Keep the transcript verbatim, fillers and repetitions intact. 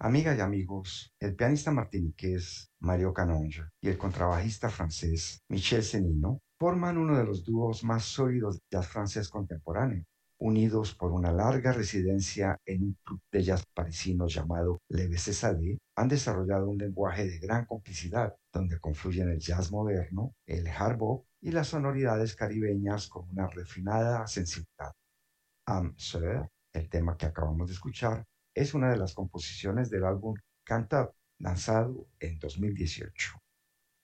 Amigas y amigos, el pianista martiniqués Mario Canonge y el contrabajista francés Michel Cenino forman uno de los dúos más sólidos del jazz francés contemporáneo, unidos por una larga residencia en un club de jazz parisino llamado Le B C Salé. Han desarrollado un lenguaje de gran complicidad, donde confluyen el jazz moderno, el hard bop y las sonoridades caribeñas con una refinada sensibilidad. Am Sœur, el tema que acabamos de escuchar, es una de las composiciones del álbum Cant Up, lanzado en dos mil dieciocho.